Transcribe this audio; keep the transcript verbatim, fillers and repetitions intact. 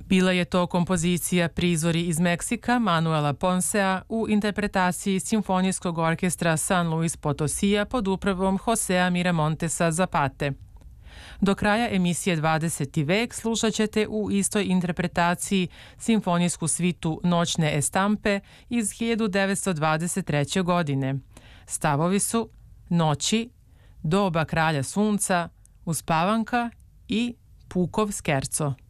Bila je to kompozicija Prizori iz Meksika Manuela Ponsea u interpretaciji Simfonijskog orkestra San Luis Potosija pod upravom Josea Miramontesa Zapate. Do kraja emisije dvadeseti vek slušat ćete u istoj interpretaciji simfonijsku svitu Noćne estampe iz hiljadu devetsto dvadeset treće. godine. Stavovi su Noći, Doba kralja sunca, Uspavanka i Pukov skerco.